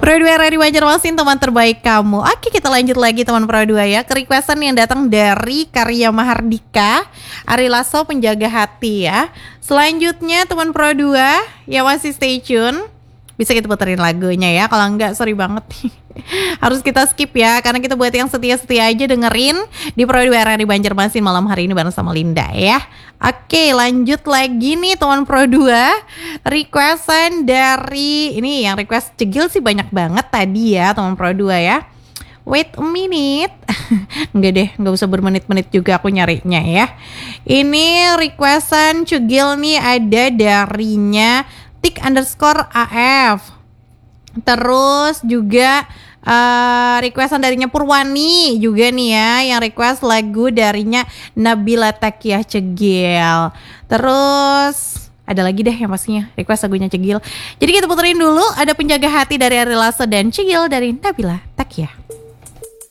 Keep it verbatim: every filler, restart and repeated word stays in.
Pro dua R R di Banjarmasin, teman terbaik kamu. Oke, kita lanjut lagi teman Pro dua ya. Ke requestan yang datang dari Karya Mahardika, Ari Lasso, Penjaga Hati ya. Selanjutnya teman Pro dua yang masih stay tune, bisa kita puterin lagunya ya. Kalau enggak sorry banget nih. Harus kita skip ya, karena kita buat yang setia-setia aja dengerin di Pro dua R R di Banjarmasin malam hari ini bareng sama Linda ya. Oke, lanjut lagi nih teman Pro dua. Requestan dari, ini yang request cegil sih banyak banget tadi ya teman Pro dua ya. Wait a minute. Enggak deh, enggak usah bermenit-menit juga aku nyarinya ya. Ini requestan cegil nih ada darinya tik underscore A F. Terus juga uh, requestan darinya Purwani juga nih ya, yang request lagu darinya Nabila Takiyah Cegil. Terus ada lagi deh yang pastinya request lagunya Cegil. Jadi kita puterin dulu, ada Penjaga Hati dari Ari Lasso dan Cegil dari Nabila Takiyah.